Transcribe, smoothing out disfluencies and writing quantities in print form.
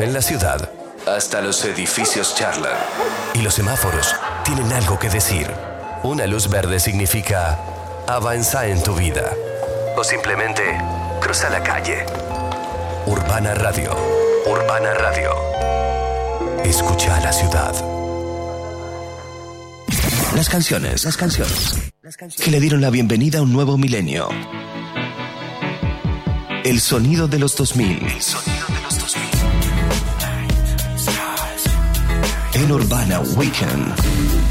En la ciudad, hasta los edificios charlan. Y los semáforos tienen algo que decir. Una luz verde significa avanza en tu vida. O simplemente cruza la calle. Urbana Radio. Urbana Radio. Escucha a la ciudad. Las canciones que le dieron la bienvenida a un nuevo milenio. El sonido de los 2000. En Urbana Weekend.